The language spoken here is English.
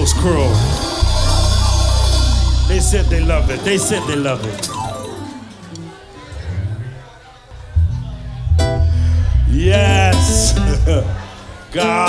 Ghost Crew. They said they love it. They said they love it. Yes. God.